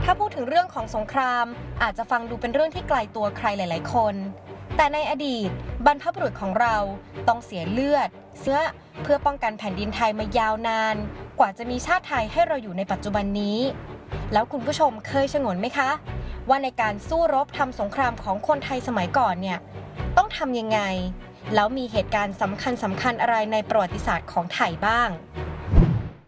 าพูดถึงเรื่องของสงครามอาจจะฟังดูเป็นเรื่องที่ไกลตัวใครหลายๆคนแต่ในอดีตบรรพบุรุษของเราต้องเสียเลือดเพื่อป้องกันแผ่นดินไทยมายาวนานกว่าจะมีชาติไทยให้เราอยู่ในปัจจุบันนี้แล้วคุณผู้ชมเคยฉงนไหมคะว่าในการสู้รบทำสงครามของคนไทยสมัยก่อนเนี่ยต้องทำยังไงแล้วมีเหตุการณ์สำคัญอะไรในประวัติศาสตร์ของไทยบ้าง